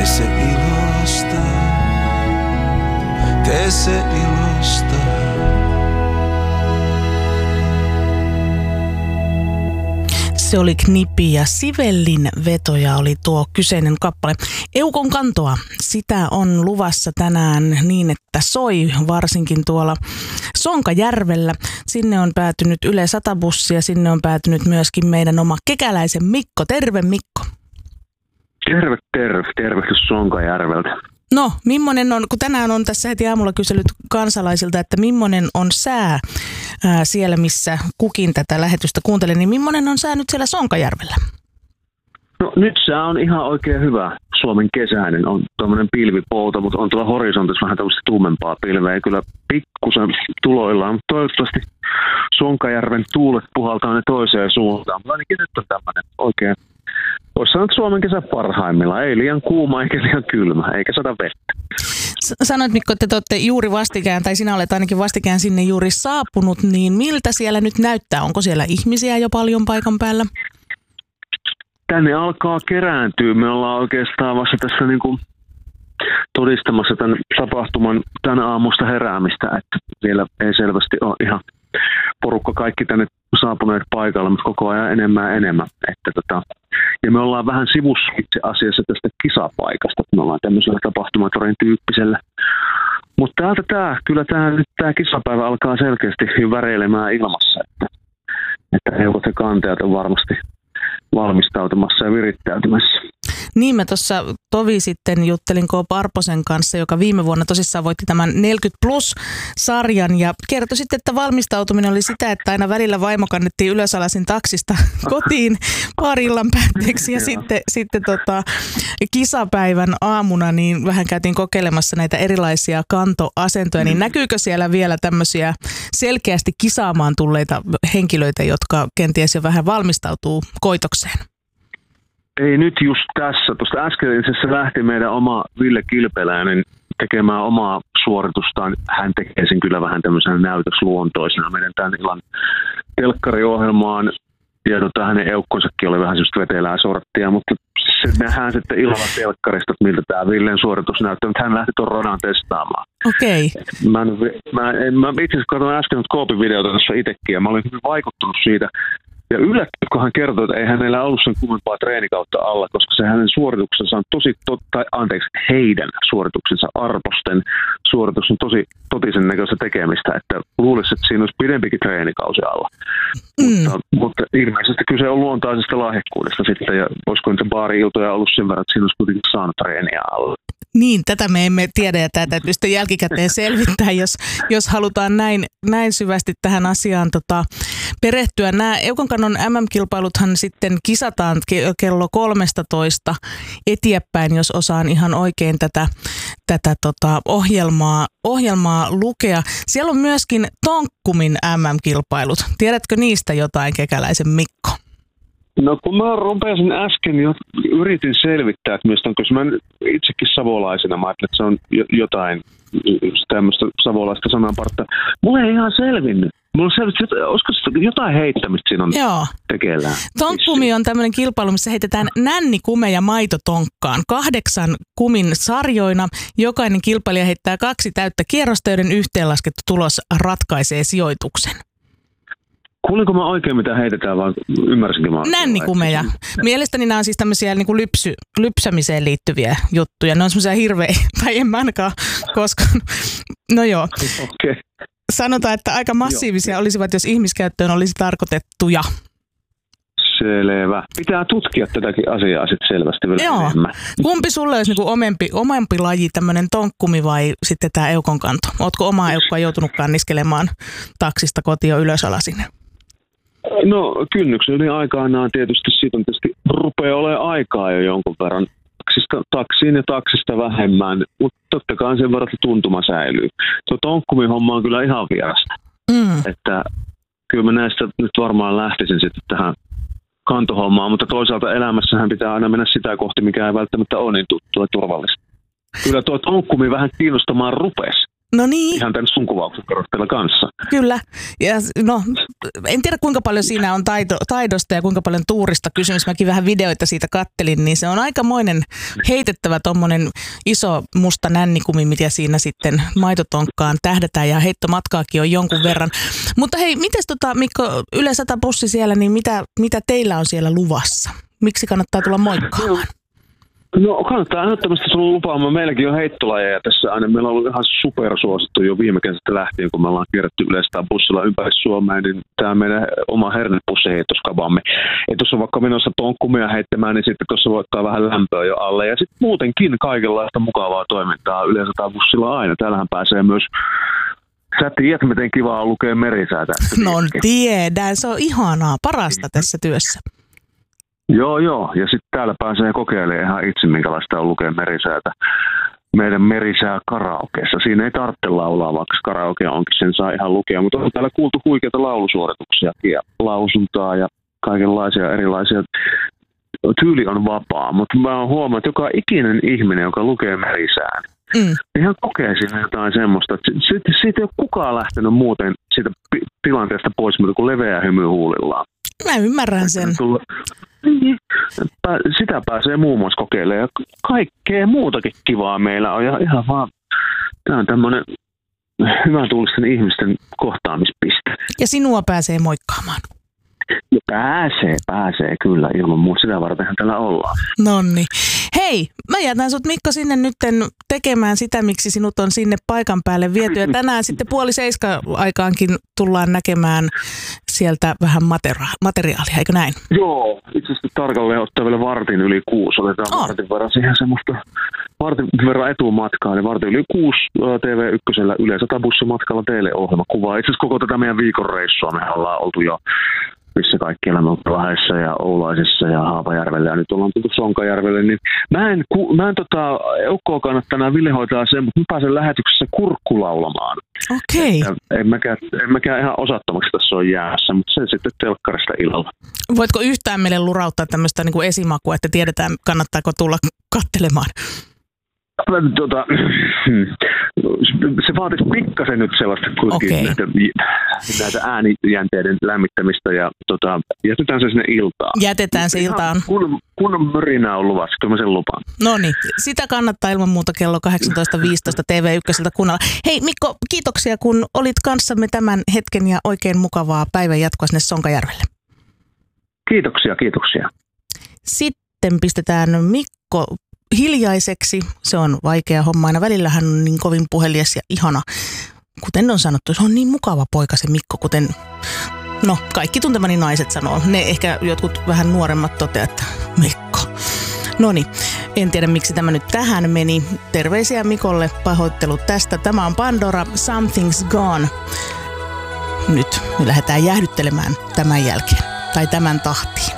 se ilosta, tee se ilosta. Se oli Knippi ja Sivellin vetoja oli tuo kyseinen kappale. Eukon kantoa, sitä on luvassa tänään niin, että soi varsinkin tuolla Sonkajärvellä. Sinne on päätynyt Yle 100-bussi ja sinne on päätynyt myöskin meidän oma kekäläisen Mikko. Terve Mikko. Tervehdys Sonkajärveltä. No, millainen on, kun tänään on tässä heti aamulla kysellyt kansalaisilta, että millainen on sää siellä, missä kukin tätä lähetystä kuuntelee, niin millainen on sää nyt siellä Sonkajärvellä? No nyt sää on ihan oikein hyvä Suomen kesäinen. On tuommoinen pilvipouta, mutta on tuolla horisontissa vähän tämmöistä tummempaa pilveä. Ja kyllä pikkusen tuloillaan, mutta toivottavasti Sonkajärven tuulet puhaltaa ne toiseen suuntaan. Mutta ainakin nyt on tämmöinen oikein, voisi sanoa, että Suomen kesä parhaimmillaan. Ei liian kuuma eikä liian kylmä, eikä sada vettä. Sanoit Mikko, että te olette juuri vastikään, tai sinä olet ainakin vastikään sinne juuri saapunut, niin miltä siellä nyt näyttää? Onko siellä ihmisiä jo paljon paikan päällä? Tänne alkaa kerääntyä. Me ollaan oikeastaan vasta tässä niin kuin todistamassa tämän tapahtuman tämän aamusta heräämistä, että vielä ei selvästi ole ihan porukka kaikki tänne saapuneet paikalla, mutta koko ajan enemmän ja enemmän. Ja me ollaan vähän sivussa itse asiassa tästä kisapaikasta, me ollaan tämmöisellä tapahtumatorin tyyppisellä. Mutta kyllä tämä kisapäivä alkaa selkeästi väreilemään ilmassa, että eukot ja kantajat on varmasti valmistautumassa ja virittäytymässä. Niin, mä tuossa tovi sitten juttelin K. Parposen kanssa, joka viime vuonna tosissaan voitti tämän 40+-sarjan ja kertoi sitten, että valmistautuminen oli sitä, että aina välillä vaimo kannettiin ylösalaisin taksista kotiin paarillan päätteeksi ja sitten kisapäivän aamuna niin vähän käytiin kokeilemassa näitä erilaisia kantoasentoja, niin näkyykö siellä vielä tämmöisiä selkeästi kisaamaan tulleita henkilöitä, jotka kenties jo vähän valmistautuu koitokseen? Ei nyt just tässä. Tuosta äsken lähti meidän oma Ville Kilpeläinen tekemään omaa suoritustaan. Hän tekee sen kyllä vähän tämmöisenä näytösluontoisena meidän tämän illan telkkariohjelmaan. Ja hänen eukkonsakin oli vähän semmoista vetelää sorttia, mutta se nähdään sitten illalla telkkarista, että miltä tämä Villen suoritus näyttää, mutta hän lähti tuon rodan testaamaan. Okei. Mä itse asiassa katsoin äsken Koopin videota tässä itsekin ja mä olin hyvin vaikuttunut siitä. Ja yllättänyt, kun hän kertoi, että ei hänellä ollut sen kummempaa treenikautta alla, koska se hänen suorituksensa on heidän suorituksensa Arposten suoritus on tosi totisen näköistä tekemistä, että luulisi, että siinä olisi pidempikin treenikausi alla. Mutta ilmeisesti kyse on luontaisesta lahjakkuudesta sitten, ja olisiko niitä baari-iltoja ollut sen verran, että siinä olisi kuitenkin saanut treeniä alla. Niin, tätä me emme tiedä ja tätä täytyy sitten jälkikäteen selvittää, jos halutaan näin syvästi tähän asiaan perehtyä. Nämä Eukonkannon MM-kilpailuthan sitten kisataan kello 13 eteenpäin, jos osaan ihan oikein tätä ohjelmaa lukea. Siellä on myöskin Tonkkumin MM-kilpailut. Tiedätkö niistä jotain, kekäläisen Mikko? No kun mä rupesin äsken yritin selvittää, että mistä on, koska mä itsekin savolaisena, mä ajattelin, että se on jotain tämmöistä savolaista sananpartta. Mulla ei ihan selvinnyt. Mulla on selvinnyt, olisiko jotain heittämistä siinä on tekeillään. Tonkkumi on tämmöinen kilpailu, missä heitetään nännikume ja maitotonkkaan 8 kumin sarjoina. Jokainen kilpailija heittää 2 täyttä kierrosta, joiden yhteenlaskettu tulos ratkaisee sijoituksen. Kuulinko mä oikein, mitä heitetään, vai ymmärsinkö mä? Nännikumeja. Mielestäni nämä on siis tämmöisiä niin kuin lypsämiseen liittyviä juttuja. Ne on semmoisia hirveä, tai en mä ainakaan koskaan. No joo. Okay. Sanotaan, että aika massiivisia olisivat, jos ihmiskäyttöön olisi tarkoitettuja. Selvä. Pitää tutkia tätäkin asiaa sitten selvästi vielä enemmän. Kumpi sulle olisi niin omempi laji, tämmöinen tonkkumi vai sitten tämä eukonkanto? Ootko omaa eukkoa joutunutkaan niskelemaan taksista kotiin ylösalasin? No kynnyksen yli aikanaan tietysti siitä on rupeaa olemaan aikaa jo jonkun verran taksiin ja taksista vähemmän, mutta totta kai sen verran tuntuma säilyy. Tuo tonkkumin homma on kyllä ihan vierasta. Että kyllä mä näistä nyt varmaan lähtisin sitten tähän kantohommaan, mutta toisaalta elämässähän pitää aina mennä sitä kohti, mikä ei välttämättä ole niin tuttua ja turvallista. Kyllä tuo tonkkumi vähän kiinnostamaan rupesi. No niin. Ihan tämän sun kuvauksen perusteella kanssa. Kyllä. Ja no, en tiedä kuinka paljon siinä on taidosta ja kuinka paljon tuurista kysymys. Mäkin vähän videoita siitä kattelin, niin se on aikamoinen heitettävä tommonen iso musta nännikumi, mitä siinä sitten maitotonkkaan tähdätään ja heittomatkaakin on jonkun verran. Mutta hei, mites Mikko, Yle 100 bussi siellä, niin mitä teillä on siellä luvassa? Miksi kannattaa tulla moikkaamaan? No kannattaa ehdottomasti tulla lupaamaan. Meilläkin on heittolajeja tässä aina. Meillä on ollut ihan supersuosittu jo viime kesästä lähtien, kun me ollaan kierretty yleistään bussilla ympäri Suomea, niin tämä meidän oma hernepussiheittoskamaamme. Ja tuossa on vaikka menossa tonkkumia heittämään, niin sitten tuossa voi ottaa vähän lämpöä jo alle. Ja sitten muutenkin kaikenlaista mukavaa toimintaa yleensä bussilla aina. Täällähän pääsee myös. Sä tiedät, miten kivaa on lukea merisäätä. No tiedän, se on ihanaa, parasta tässä työssä. Joo. Ja sitten täällä pääsee kokeilemaan ihan itse, minkälaista on lukea merisäätä meidän merisää karaokeessa. Siinä ei tarvitse laulaa, vaikka karaoke onkin, sen saa ihan lukea. Mutta on täällä kuultu huikeita laulusuorituksia ja lausuntaa ja kaikenlaisia erilaisia. Tyyli on vapaa, mutta mä oon huomannut, että joka ikinen ihminen, joka lukee merisään, ihan kokee siinä jotain semmoista, että siitä ei ole kukaan lähtenyt muuten siitä tilanteesta pois, mutta kuin leveä hymy huulillaan. Mä ymmärrän sen. Sitä pääsee muun muassa kokeilemaan ja kaikkea muutakin kivaa meillä on ja ihan vaan, tämä on tämmöinen hyvän tuulisten ihmisten kohtaamispiste. Ja sinua pääsee moikkaamaan. Ja pääsee kyllä, ilman muuta sitä vartenhan täällä ollaan. Nonni. Hei, mä jätän sut Mikko sinne nytten tekemään sitä, miksi sinut on sinne paikan päälle viety. Ja tänään sitten 6:30 aikaankin tullaan näkemään sieltä vähän materiaalia, eikö näin? Joo, itse asiassa tarkalleen ottaa vielä vartin yli 6. Otetaan vartin verran siihen semmoista vartin verran etumatkaa. Eli vartin yli 6 TV1 Yle 100 bussimatkalla teille ohjelma kuvaa. Itse asiassa koko tätä meidän viikon reissua me ollaan oltu jo missä kaikkialla me ollaan Lahdessa ja Oulaisissa ja Haapajärvellä ja nyt ollaan tullut Sonkajärvelle, niin mä en Eukkoa kannattaa Ville hoitaa sen, mutta mä pääsen lähetyksessä kurkkulaulamaan. Okei. En mäkään ihan osattomaksi tässä on jäässä, mutta se sitten telkkarista illalla. Voitko yhtään meille lurauttaa tämmöistä niin kuin esimakua, että tiedetään kannattaako tulla katselemaan? Se vaatisi pikkasen nyt sellaista näitä äänijänteiden lämmittämistä ja jätetään se sinne iltaan. Jätetään se iltaan. Kun mörinää on luvassa, kyllä mä sen lupaan. No niin, sitä kannattaa ilman muuta kello 18.15 TV1 kuunnella. Hei Mikko, kiitoksia kun olit kanssamme tämän hetken ja oikein mukavaa päivän jatkoa sinne Sonkajärvelle. Kiitoksia. Sitten pistetään Mikko hiljaiseksi. Se on vaikea homma aina. Välillä hän on niin kovin puhelias ja ihana. Kuten on sanottu, se on niin mukava poika se Mikko, kuten kaikki tuntemani naiset sanoo. Ne ehkä jotkut vähän nuoremmat toteaa, että Mikko. Noniin, en tiedä miksi tämä nyt tähän meni. Terveisiä Mikolle, pahoittelut tästä. Tämä on Pandora, Something's Gone. Nyt me lähdetään jäähdyttelemään tämän jälkeen, tai tämän tahtiin.